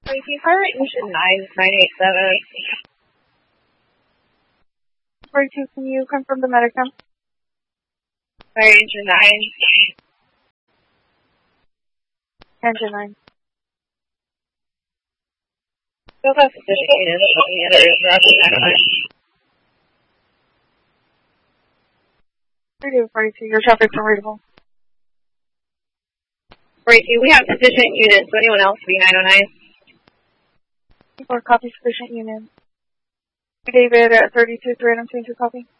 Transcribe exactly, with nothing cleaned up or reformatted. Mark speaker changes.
Speaker 1: forty-two, fire engine nine, nine eight seven.
Speaker 2: forty-two, can you confirm the Medicam?
Speaker 1: Fire engine nine.
Speaker 2: Engine nine.
Speaker 1: Still have sufficient units looking at it.
Speaker 2: forty-two, forty-two, your traffic's unreadable.
Speaker 1: forty-two, we have sufficient units. So anyone else be nine oh nine?
Speaker 2: Four copy, sufficient unit. David at thirty-two, three hundred twenty-two copy.